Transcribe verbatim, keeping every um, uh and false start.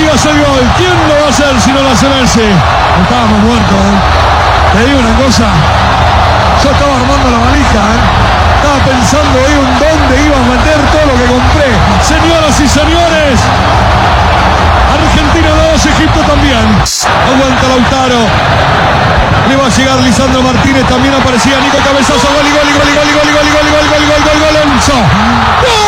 a hacer gol. ¿Quién lo va a hacer si no lo hace Messi? Estábamos muertos, ¿eh? Te digo una cosa. Yo estaba armando la valija, ¿eh? Estaba pensando hoy en dónde iba a meter todo lo que compré. Señoras y señores, Argentina dos, Egipto también. Aguanta Lautaro. Le va a llegar Lisandro Martínez. También aparecía Nico Cabezazo. Gol y gol y gol y gol y gol y gol y gol y gol y gol y gol y gol. ¡Gol!